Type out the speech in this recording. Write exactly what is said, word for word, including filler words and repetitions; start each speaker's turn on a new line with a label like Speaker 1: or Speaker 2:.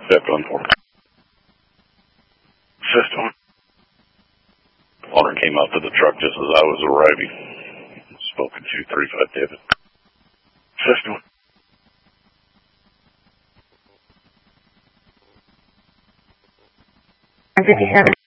Speaker 1: Step on for Fifth one. Owner came out to the truck just as I was arriving. Spoken to three five David. Fifth one.
Speaker 2: fifty-seven.